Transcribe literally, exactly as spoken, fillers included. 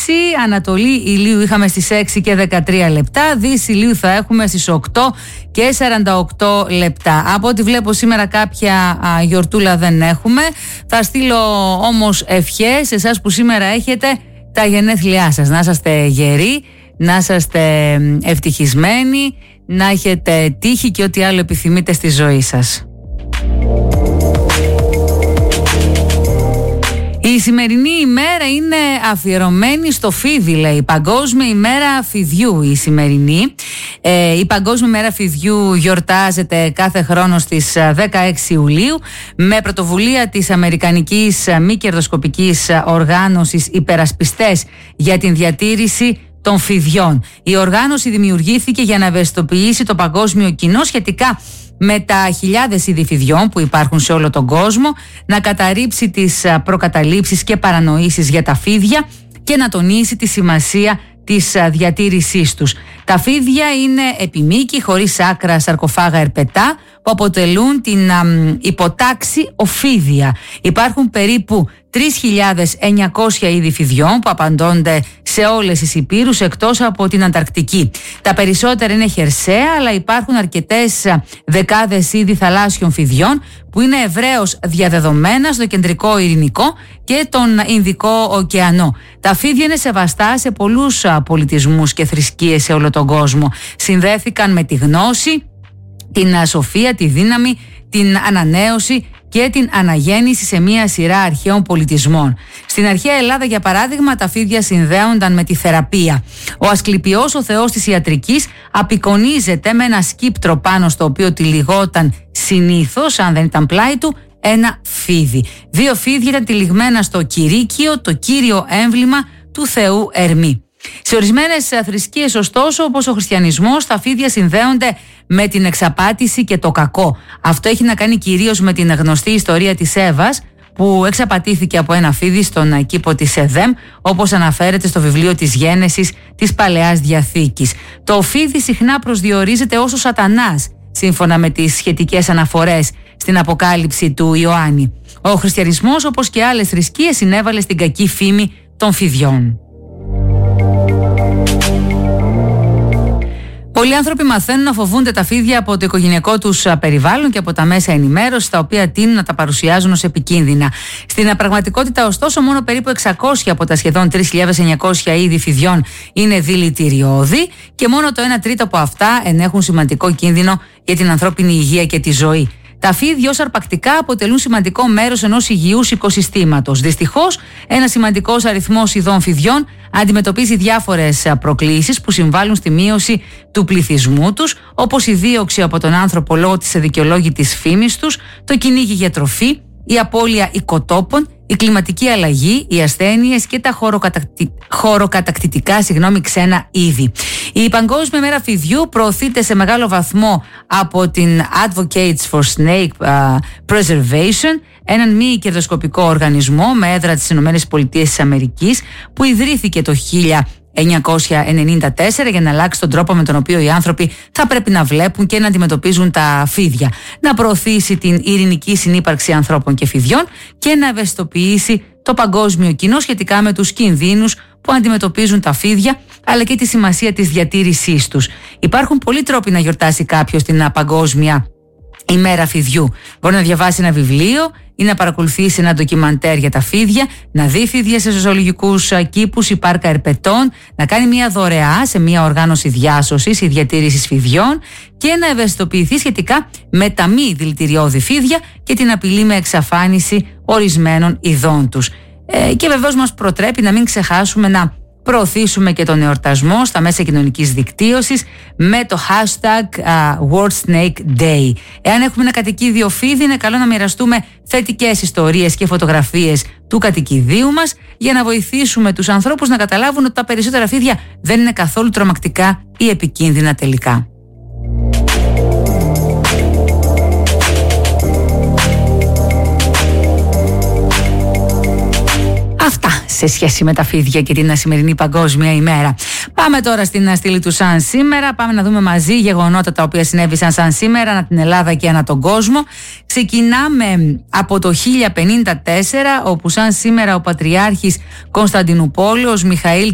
έξι, Ανατολή ηλίου είχαμε στις έξι και δεκατρία λεπτά, Δύση ηλίου θα έχουμε στις οκτώ και σαράντα οκτώ λεπτά. Από ό,τι βλέπω σήμερα κάποια α, γιορτούλα δεν έχουμε. Θα στείλω όμως ευχές σε εσάς που σήμερα έχετε τα γενέθλιά σας. Να είσαστε γεροί, να είσαστε ευτυχισμένοι, να έχετε τύχη και ό,τι άλλο επιθυμείτε στη ζωή σας. Η σημερινή ημέρα είναι αφιερωμένη στο φίδι, λέει. Παγκόσμια ημέρα φιδιού η σημερινή. Ε, η Παγκόσμια ημέρα φιδιού γιορτάζεται κάθε χρόνο στις δεκαέξι Ιουλίου με πρωτοβουλία της Αμερικανικής μη κερδοσκοπικής οργάνωσης Υπερασπιστές για την διατήρηση των φιδιών. Η οργάνωση δημιουργήθηκε για να ευαισθητοποιήσει το παγκόσμιο κοινό σχετικά με τα χιλιάδες είδη φιδιών που υπάρχουν σε όλο τον κόσμο, να καταρρύψει τις προκαταλήψεις και παρανοήσεις για τα φίδια και να τονίσει τη σημασία της διατήρησής τους. Τα φίδια είναι επιμήκη, χωρίς άκρα σαρκοφάγα ερπετά που αποτελούν την α, υποτάξη οφίδια. Υπάρχουν περίπου τρεις χιλιάδες εννιακόσια είδη φιδιών που απαντώνται σε όλες τις υπήρους εκτός από την Ανταρκτική. Τα περισσότερα είναι χερσαία, αλλά υπάρχουν αρκετές δεκάδες είδη θαλάσσιων φιδιών που είναι ευρέως διαδεδομένα στο κεντρικό ειρηνικό και τον Ινδικό ωκεανό. Τα φίδια είναι σεβαστά σε πολλούς πολιτισμούς και θρησκείες σε όλο τον κόσμο. Συνδέθηκαν με τη γνώση, την σοφία, τη δύναμη, την ανανέωση και την αναγέννηση σε μία σειρά αρχαίων πολιτισμών. Στην αρχαία Ελλάδα, για παράδειγμα, τα φίδια συνδέονταν με τη θεραπεία. Ο Ασκληπιός, ο θεός της ιατρικής, απεικονίζεται με ένα σκύπτρο πάνω στο οποίο τυλιγόταν συνήθως, αν δεν ήταν πλάι του, ένα φίδι. Δύο φίδια ήταν τυλιγμένα στο Κυρίκιο, το κύριο έμβλημα του θεού Ερμή. Σε ορισμένες θρησκείες, ωστόσο, όπως ο χριστιανισμός, τα φίδια συνδέονται με την εξαπάτηση και το κακό. Αυτό έχει να κάνει κυρίως με την γνωστή ιστορία της Εύας, που εξαπατήθηκε από ένα φίδι στον κήπο της Εδέμ, όπως αναφέρεται στο βιβλίο της Γένεσης της Παλαιάς Διαθήκης. Το φίδι συχνά προσδιορίζεται ως ο Σατανάς, σύμφωνα με τις σχετικές αναφορές στην Αποκάλυψη του Ιωάννη. Ο χριστιανισμός, όπως και άλλες θρησκείες, συνέβαλε στην κακή φήμη των φιδιών. Πολλοί άνθρωποι μαθαίνουν να φοβούνται τα φίδια από το οικογενειακό τους περιβάλλον και από τα μέσα ενημέρωσης, τα οποία τείνουν να τα παρουσιάζουν ως επικίνδυνα. Στην πραγματικότητα, ωστόσο, μόνο περίπου εξακόσια από τα σχεδόν τρεις χιλιάδες εννιακόσια είδη φιδιών είναι δηλητηριώδη και μόνο το ένα τρίτο από αυτά ενέχουν σημαντικό κίνδυνο για την ανθρώπινη υγεία και τη ζωή. Τα φίδια ως αρπακτικά αποτελούν σημαντικό μέρος ενός υγιούς οικοσυστήματος. Δυστυχώς, ένα σημαντικός αριθμός ειδών φιδιών αντιμετωπίζει διάφορες προκλήσεις που συμβάλλουν στη μείωση του πληθυσμού τους, όπως η δίωξη από τον άνθρωπο λόγω της αδικαιολόγητης φήμης τους, το κυνήγι για τροφή, η απώλεια οικοτόπων, η κλιματική αλλαγή, οι ασθένειες και τα χωροκατακτι... χωροκατακτητικά συγγνώμη, ξένα είδη. Η Παγκόσμια Μέρα Φιδιού προωθείται σε μεγάλο βαθμό από την Advocates for Snake uh, Preservation, έναν μη κερδοσκοπικό οργανισμό με έδρα τις Ηνωμένες Πολιτείες της Αμερικής, που ιδρύθηκε το χίλια εννιακόσια ενενήντα τέσσερα για να αλλάξει τον τρόπο με τον οποίο οι άνθρωποι θα πρέπει να βλέπουν και να αντιμετωπίζουν τα φίδια, να προωθήσει την ειρηνική συνύπαρξη ανθρώπων και φιδιών και να ευαισθητοποιήσει το παγκόσμιο κοινό σχετικά με τους κινδύνους που αντιμετωπίζουν τα φίδια, αλλά και τη σημασία της διατήρησής τους. Υπάρχουν πολλοί τρόποι να γιορτάσει κάποιος την Παγκόσμια ημέρα φιδιού. Μπορεί να διαβάσει ένα βιβλίο ή να παρακολουθήσει ένα ντοκιμαντέρ για τα φίδια, να δει φίδια σε ζωολογικούς κήπους ή πάρκα ερπετών, να κάνει μια δωρεά σε μια οργάνωση διάσωσης ή διατήρησης φιδιών και να ευαισθητοποιηθεί σχετικά με τα μη δηλητηριώδη φίδια και την απειλή με εξαφάνιση ορισμένων ειδών τους. Ε, και βεβαίως μας προτρέπει να μην ξεχάσουμε να προωθήσουμε και τον εορτασμό στα μέσα κοινωνικής δικτύωσης με το hashtag uh, World Snake Day. Εάν έχουμε ένα κατοικίδιο φίδι, είναι καλό να μοιραστούμε θετικές ιστορίες και φωτογραφίες του κατοικιδίου μας για να βοηθήσουμε τους ανθρώπους να καταλάβουν ότι τα περισσότερα φίδια δεν είναι καθόλου τρομακτικά ή επικίνδυνα τελικά. Αυτά σε σχέση με τα φίδια και την σημερινή Παγκόσμια ημέρα. Πάμε τώρα στην στήλη του σαν σήμερα. Πάμε να δούμε μαζί γεγονότα τα οποία συνέβησαν σαν σήμερα ανά την Ελλάδα και ανά τον κόσμο. Ξεκινάμε από το χίλια πενήντα τέσσερα, όπου σαν σήμερα ο Πατριάρχης Κωνσταντινουπόλεως Μιχαήλ